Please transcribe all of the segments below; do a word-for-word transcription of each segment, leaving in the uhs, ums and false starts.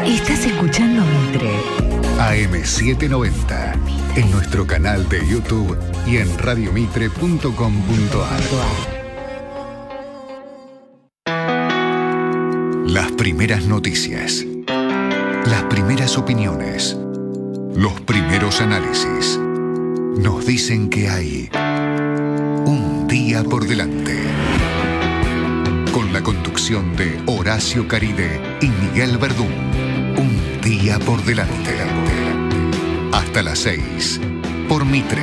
Estás escuchando Mitre. A M setecientos noventa, en nuestro canal de YouTube y en radio mitre punto com punto a r. Las primeras noticias, las primeras opiniones, los primeros análisis, nos dicen que hay un día por delante. Con la conducción de Horacio Caride y Miguel Verdún. Un día por delante. Hasta las seis, por Mitre.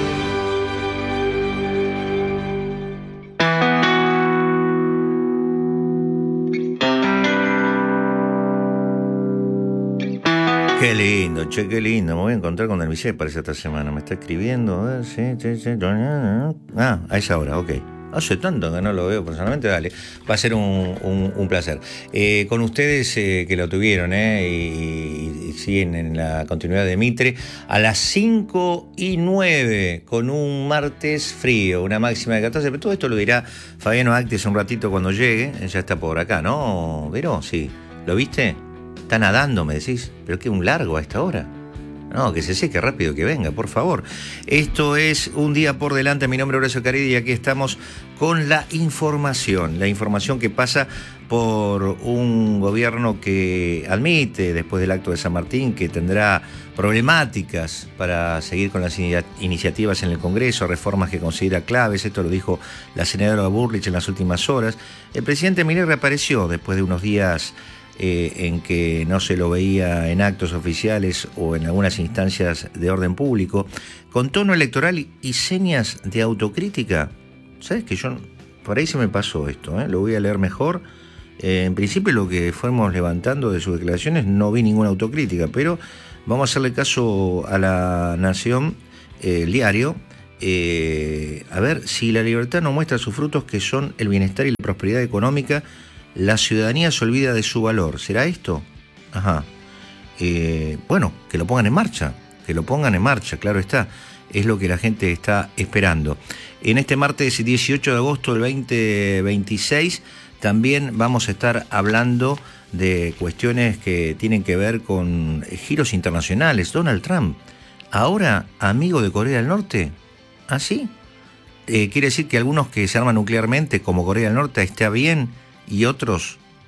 Qué lindo, che, qué lindo. Me voy a encontrar con el Vicente, parece, esta semana. Me está escribiendo. A ver, sí, sí, sí. Ah, a esa hora, ok. Hace tanto que no lo veo personalmente, dale. Va a ser un, un, un placer. Eh, con ustedes eh, que lo tuvieron, eh, y, y siguen en la continuidad de Mitre, a las cinco y nueve, con un martes frío, una máxima de catorce. Pero todo esto lo dirá Fabiano Actis un ratito cuando llegue. Ya está por acá, ¿no, Vero? Sí. ¿Lo viste? Está nadando, me decís. Pero qué un largo a esta hora. No, que se seque rápido, que venga, por favor. Esto es Un Día por Delante. Mi nombre es Horacio Caridi y aquí estamos con la información. La información que pasa por un gobierno que admite, después del acto de San Martín, que tendrá problemáticas para seguir con las iniciativas en el Congreso, reformas que considera claves. Esto lo dijo la senadora Burlich en las últimas horas. El presidente Milei reapareció después de unos días Eh, en que no se lo veía en actos oficiales o en algunas instancias de orden público, con tono electoral y, y señas de autocrítica. ¿Sabes que yo, por ahí se me pasó esto, ¿eh? Lo voy a leer mejor. Eh, en principio lo que fuimos levantando de sus declaraciones no vi ninguna autocrítica, pero vamos a hacerle caso a La Nación, eh, el diario. Eh, a ver, si la libertad no muestra sus frutos, que son el bienestar y la prosperidad económica, la ciudadanía se olvida de su valor. ¿Será esto? Ajá. Eh, bueno, que lo pongan en marcha, que lo pongan en marcha, claro está. Es lo que la gente está esperando. En este martes dieciocho de agosto del veinte veintiséis también vamos a estar hablando de cuestiones que tienen que ver con giros internacionales. Donald Trump, ahora amigo de Corea del Norte. ¿Ah, sí? Eh, quiere decir que algunos que se arman nuclearmente, como Corea del Norte, está bien, y otros